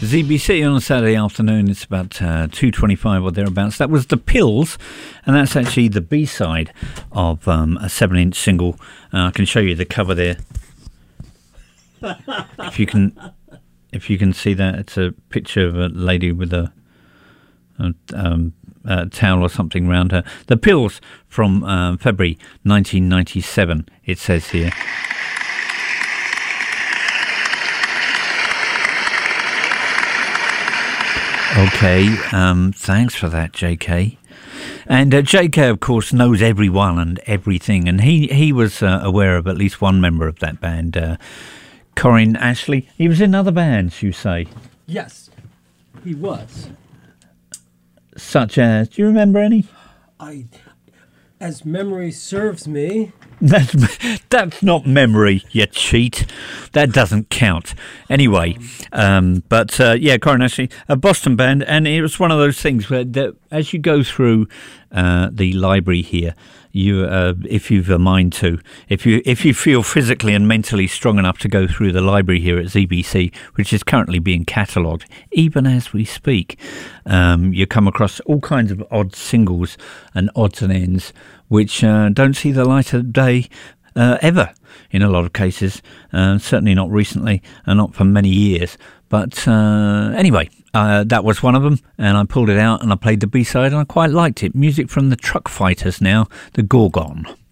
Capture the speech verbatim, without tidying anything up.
Z B C on a Saturday afternoon. It's about uh, two twenty-five or thereabouts. That was The Pills, and that's actually the B-side of um, a seven-inch single. Uh, I can show you the cover there. If you can, if you can see that, it's a picture of a lady with a, a um, a towel or something around her. The Pills from uh, February nineteen ninety-seven. It says here. Okay, um, thanks for that, J K. And uh, J K, of course, knows everyone and everything, and he, he was uh, aware of at least one member of that band, uh, Corin Ashley. He was in other bands, you say? Yes, he was. Such as, do you remember any? I, as memory serves me... That's, that's not memory, you cheat. That doesn't count. Anyway, um, but uh, yeah, Corin Ashley, a Boston band, and it was one of those things where that, as you go through uh, the library here, you, uh, if you've a mind to, if you if you feel physically and mentally strong enough to go through the library here at Z B C, which is currently being catalogued, even as we speak, um, you come across all kinds of odd singles and odds and ends, which uh, don't see the light of day uh, ever in a lot of cases, uh, certainly not recently and not for many years. But uh, anyway, uh, that was one of them, and I pulled it out and I played the B-side and I quite liked it. Music from the Truck Fighters now, the Gorgon.